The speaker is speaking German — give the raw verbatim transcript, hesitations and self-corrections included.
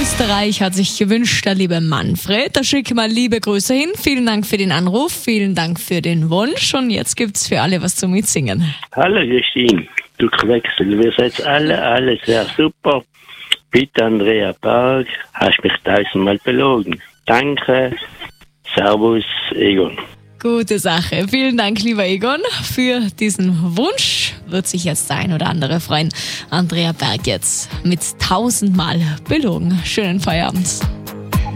Österreich hat sich gewünscht, der liebe Manfred. Da schicke mal liebe Grüße hin. Vielen Dank für den Anruf, vielen Dank für den Wunsch und jetzt gibt's für alle was zum Mitsingen. Hallo Christine, du Quecksel, wir seid alle, alle sehr super. Bitte Andrea Berg, hast mich tausendmal belogen. Danke, Servus, Egon. Gute Sache. Vielen Dank, lieber Egon, für diesen Wunsch. Wird sich jetzt der ein oder andere freuen. Andrea Berg jetzt mit tausendmal belogen. Schönen Feierabend.